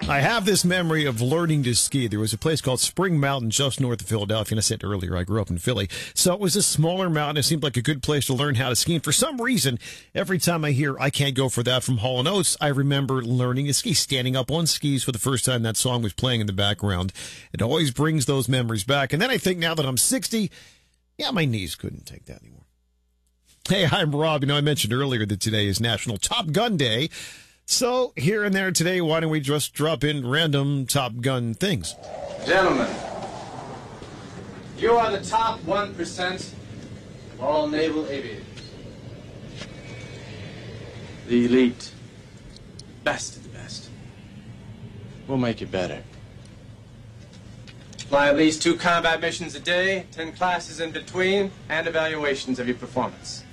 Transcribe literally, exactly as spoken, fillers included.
I have this memory of learning to ski. There was a place called Spring Mountain just north of Philadelphia, and I said earlier I grew up in Philly. So it was a smaller mountain. It seemed like a good place to learn how to ski. And for some reason, every time I hear I Can't Go For That from Hall and Oates, I remember learning to ski, standing up on skis for the first time that song was playing in the background. It always brings those memories back. And then I think now that I'm sixty, yeah, my knees couldn't take that anymore. Hey, I'm Rob. You know, I mentioned earlier that today is National Top Gun Day. So, here and there today, why don't we just drop in random Top Gun things? Gentlemen, you are the top one percent of all naval aviators. The elite. Best of the best. We'll make you better. Fly at least two combat missions a day, ten classes in between, and evaluations of your performance.